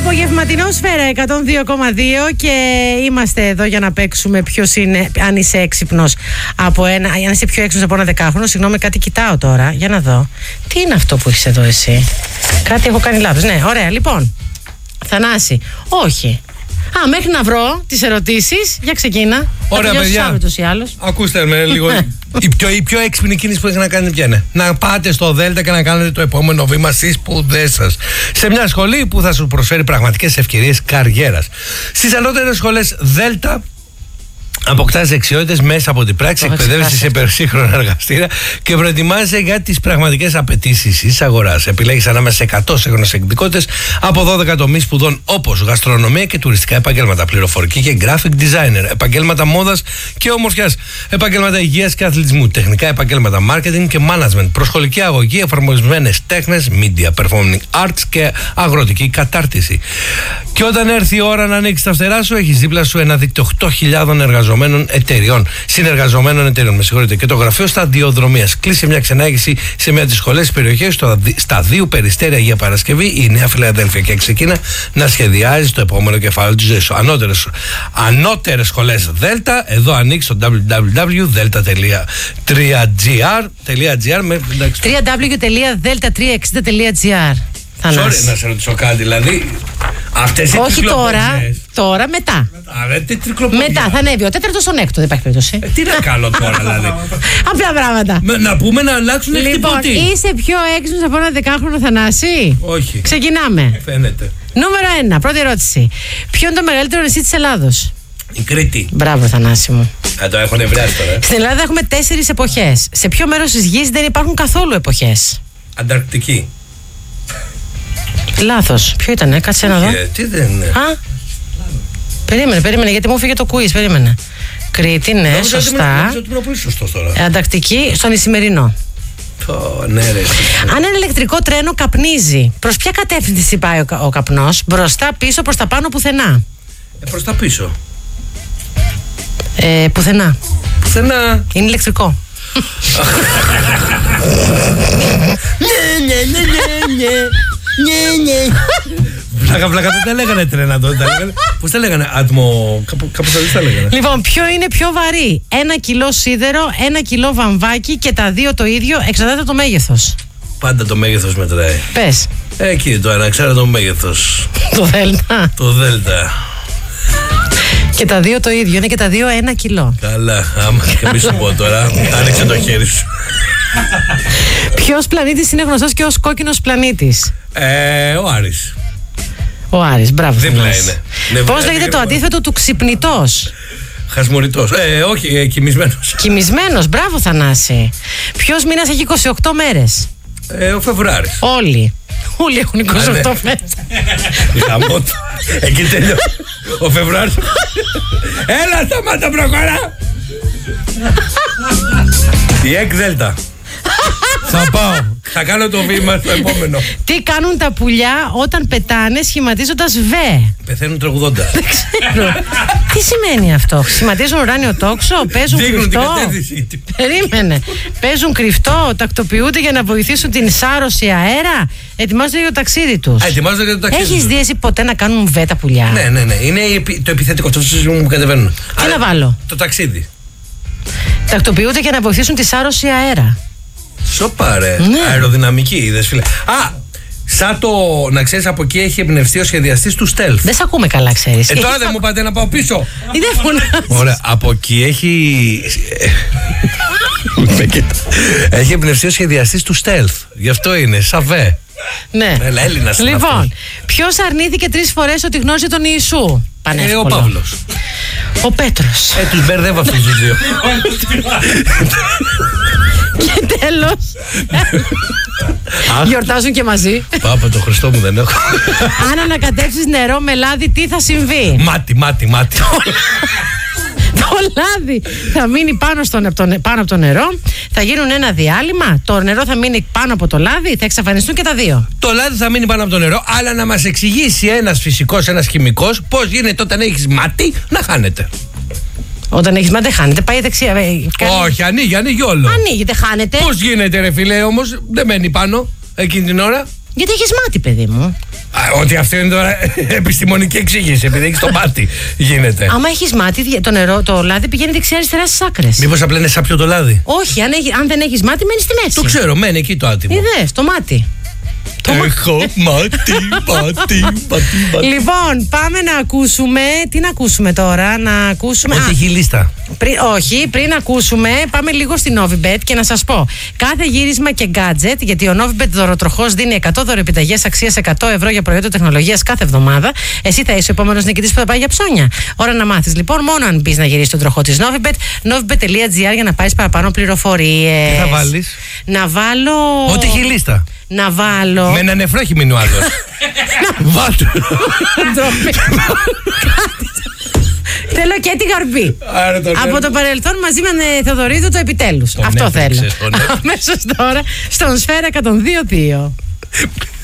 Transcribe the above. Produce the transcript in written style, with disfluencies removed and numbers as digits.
Απογευματινό Σφαίρα 102,2 και είμαστε εδώ για να παίξουμε ποιος είναι, αν είσαι έξυπνος από ένα, αν είσαι πιο έξυπνος από ένα δεκάχρονο. Συγγνώμη, κάτι κοιτάω τώρα, για να δω. Τι είναι αυτό που έχεις εδώ εσύ? Κάτι έχω κάνει λάθος. Ναι, ωραία, λοιπόν. Θανάση, όχι. Μέχρι να βρω τις ερωτήσεις, για ξεκίνα. Ωραία, παιδιά. Ακούστε με λίγο. Η πιο έξυπνη κίνηση που έχει να κάνετε ποια είναι? Να πάτε στο Δέλτα και να κάνετε το επόμενο βήμα στις σπουδές σας. Σε μια σχολή που θα σου προσφέρει πραγματικές ευκαιρίες καριέρας. Στις ανώτερες σχολές Δέλτα αποκτάς δεξιότητες μέσα από την πράξη, εκπαιδεύεσαι σε υπερσύγχρονα εργαστήρια και προετοιμάζεσαι για τις πραγματικές απαιτήσεις της αγοράς. Επιλέγεις ανάμεσα σε 100 σύγχρονες εκδικότητες από 12 τομείς σπουδών όπως γαστρονομία και τουριστικά επαγγέλματα, πληροφορική και graphic designer, επαγγέλματα μόδας και ομορφιάς, επαγγέλματα υγείας και αθλητισμού, τεχνικά επαγγέλματα marketing και management, προσχολική αγωγή, εφαρμοσμένες τέχνες, media, performing arts και αγροτική κατάρτιση. Και όταν έρθει η ώρα να ανοίξεις τα φτερά σου, έχεις δίπλα σου ένα δίκτυο 8.000 συνεργαζομένων εταιριών, με συγχωρείτε, και το γραφείο σταδιοδρομίας. Κλείσε μια ξενάγηση σε μια από τις σχολές περιοχές, στα 2 Περιστέρια για Παρασκευή, η Νέα Φιλαδέλφια, και ξεκίνα να σχεδιάζει το επόμενο κεφάλαιο της ζωής σου. Ανώτερες σχολές Δέλτα, εδώ ανοίξει στο www.delta360.gr www.delta360.gr. Sorry, να σε ρωτήσω κάτι, δηλαδή αυτές οι όχι τώρα, μετά. Μετά θα ανέβει ο τέταρτος στον έκτο, δεν υπάρχει περίπτωση. Τι να κάνω τώρα, δηλαδή? Απλά πράγματα. Να πούμε να αλλάξουν λοιπόν, είσαι πιο έξυπνος από ένα δεκάχρονο, Θανάση? Όχι. Ξεκινάμε. Φαίνεται. Νούμερο 1, πρώτη ερώτηση. Ποιο είναι το μεγαλύτερο νησί της Ελλάδος? Η Κρήτη. Μπράβο, Θανάση μου. Το έχω νευριάσει τώρα. Στην Ελλάδα έχουμε 4 εποχές. Σε ποιο μέρος της γης δεν υπάρχουν καθόλου εποχές? Ανταρκτική. Λάθος. Ποιο ήτανε? Κάτσε να δω. Τι δεν είναι? Περίμενε, γιατί μου φύγε το quiz. Περίμενε. Κρήτη, ναι, σωστά. Ανταρκτική, στον Ισημερινό. Ναι, ρε. Αν ένα ηλεκτρικό τρένο καπνίζει, προς ποια κατεύθυνση πάει ο καπνός? Μπροστά, πίσω, προς τα πάνω, πουθενά? Προς τα πίσω. Πουθενά. Πουθενά. Είναι ηλεκτρικό. Βλάκα, δεν τα λέγανε τρένα τότε. Πώς τα λέγανε? Άτμο. Κάπως αλλιώς τα λέγανε. Λοιπόν, ποιο είναι πιο βαρύ? 1 κιλό σίδερο, 1 κιλό βαμβάκι και τα δύο το ίδιο, εξαρτάται το μέγεθος. Πάντα το μέγεθος μετράει. Πες. Εκεί το ένα, ξέρω το μέγεθος. Το Δέλτα. Το Δέλτα. Και τα δύο το ίδιο, είναι και τα δύο 1 κιλό. Καλά, άμα και μη σου πω τώρα, άνοιξε το χέρι σου. Ποιος πλανήτης είναι γνωστός και ως κόκκινος πλανήτης? Ο Άρης. Ο Άρης, μπράβο. Δίπλα είναι. Πώς λέγεται το αντίθετο του ξυπνητός? Χασμουριτός. Όχι, κοιμισμένος. Κοιμισμένος, μπράβο, Θανάση. Ποιος μήνας έχει 28 μέρες? Ο Φεβρουάρης. Όλοι έχουν 28 μέρες. Γαμώτο. Εκεί τελειώνει. Ο Φεβρουάρης. Έλα, σταμάτα, προχωρά. Η ΕΚ Δέλτα. Θα πάω. Θα κάνω το βήμα στο επόμενο. Τι κάνουν τα πουλιά όταν πετάνε σχηματίζοντας Β? Πεθαίνουν τραγουδώντας. Δεν ξέρω. Τι σημαίνει αυτό? Σχηματίζουν ουράνιο τόξο, παίζουν κρυφτό? Περίμενε. Παίζουν κρυφτό, τακτοποιούνται για να βοηθήσουν την σάρωση αέρα, ετοιμάζονται για το ταξίδι τους. Έχεις δει εσύ ποτέ να κάνουν Β τα πουλιά? Ναι. Είναι το επιθετικό. Το μου κατεβαίνουν. Τι να βάλω? Το ταξίδι. Τακτοποιούνται για να βοηθήσουν τη σάρωση αέρα. Σοπάρε. Ναι. Αεροδυναμική, είδες, φίλε. Σαν το, να ξέρεις, από εκεί έχει εμπνευστεί ο σχεδιαστής του Stealth. Δεν σ' ακούμε καλά, ξέρεις. Τώρα δεν μου πάτε να πάω πίσω. Δεν φωνάζεις. Ωραία, από εκεί έχει. Έχει εμπνευστεί ο σχεδιαστής του Stealth. Γι' αυτό είναι, σαβέ. Ναι. Έλληνας. Λοιπόν, ποιος αρνήθηκε 3 φορές ότι γνώριζε τον Ιησού? Ο Παύλος. Ο Πέτρος. Τους μπερδεύω αυτούς τους δύο. Και τέλος, γιορτάζουν και μαζί. Πάπα, το Χριστό μου δεν έχω. Αν ανακατεύσεις νερό με λάδι, τι θα συμβεί? Μάτι. Το λάδι θα μείνει πάνω από το νερό, θα γίνουν ένα διάλειμμα, το νερό θα μείνει πάνω από το λάδι, θα εξαφανιστούν και τα δύο. Το λάδι θα μείνει πάνω από το νερό, αλλά να μας εξηγήσει ένας φυσικός, ένας χημικός, πώς γίνεται όταν έχεις μάτι να χάνεται. Όταν έχεις μάτι χάνεται, πάει δεξιά. Όχι, ανοίγει όλο. Ανοίγεται, χάνεται. Πώς γίνεται, ρε φίλε, όμως, δεν μένει πάνω εκείνη την ώρα? Γιατί έχεις μάτι, παιδί μου. Ότι αυτό είναι τώρα επιστημονική εξήγηση, επειδή έχει το μάτι. Γίνεται. Άμα έχει μάτι, το νερό, το λάδι πηγαίνει δεξιά-αριστερά στις άκρες. Μήπως απλά είναι σάπιο το λάδι? Όχι, αν δεν έχει μάτι, μένει στη μέση. Το ξέρω, μένει εκεί το άτιμο. Είδες, το μάτι. Έχω μάτι. Λοιπόν, πάμε να ακούσουμε. Τι να ακούσουμε τώρα, να ακούσουμε. Ότι έχει λίστα. Όχι, πριν ακούσουμε, πάμε λίγο στην Novibet και να σας πω. Κάθε γύρισμα και gadget, γιατί ο Novibet δωροτροχός δίνει 100 δωρεπιταγές αξίας 100 ευρώ για προϊόντα τεχνολογίας κάθε εβδομάδα. Εσύ θα είσαι ο επόμενος νικητής που θα πάει για ψώνια. Ώρα να μάθεις λοιπόν, μόνο αν μπεις να γυρίσεις τον τροχό της Novibet. Novibet.gr για να πάρεις παραπάνω πληροφορίες. Τι θα βάλεις? Να βάλω. Ότι έχει λίστα. Να βάλω. Με ένα νεφρό έχει μείνει ο άλλος. Βάλτε. Θέλω και τη γαρμπή. Από το παρελθόν μαζί με Θεοδωρίδου το επιτέλους. Αυτό θέλω. Αμέσως τώρα στον Σφαίρα 102.2.